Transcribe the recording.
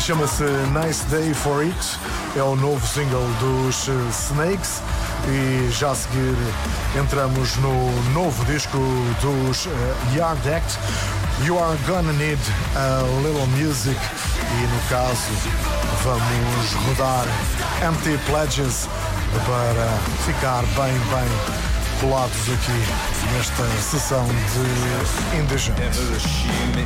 Chama-se Nice Day for It, é o novo single dos Snakes e já a seguir entramos no novo disco dos Yard Act, You Are Gonna Need a Little Music, e no caso vamos rodar Empty Pledges para ficar bem colados aqui nesta sessão de Indie Jungle.